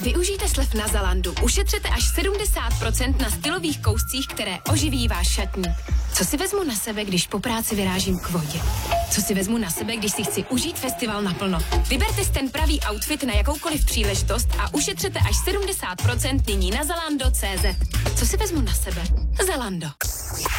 Využijte slev na Zalandu. Ušetřete až 70% na stylových kouscích, které oživí váš šatník. Co si vezmu na sebe, když po práci vyrážím k vodě? Co si vezmu na sebe, když si chci užít festival naplno? Vyberte si ten pravý outfit na jakoukoliv příležitost a ušetřete až 70% nyní na zalando.cz. Co si vezmu na sebe? Zalando.